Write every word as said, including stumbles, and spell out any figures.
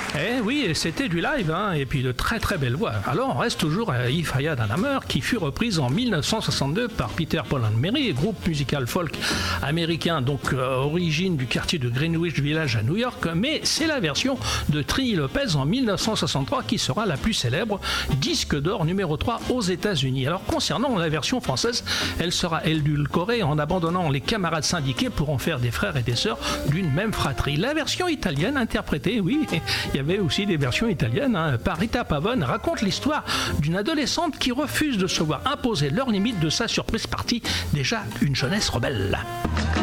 Eh oui, et c'était du live, hein, et puis de très très belles voix. Alors on reste toujours à If I Had a Hammer, qui fut reprise en mille neuf cent soixante-deux par Peter, Paul and Mary, groupe musical folk américain, donc euh, origine du quartier de Greenwich Village à New York, mais c'est la version de Trini Lopez en mille neuf cent soixante-trois qui sera la plus célèbre, disque d'or numéro trois aux États-Unis. Alors concernant la version française, elle sera édulcorée en abandonnant les camarades syndiqués pour en faire des frères et des sœurs d'une même fratrie. La version italienne interprétée, oui, il y avait aussi des versions italiennes, hein, par Rita Pavone, raconte l'histoire d'une adolescente qui refuse de se voir imposer leurs limites de sa surprise partie, déjà une jeunesse rebelle.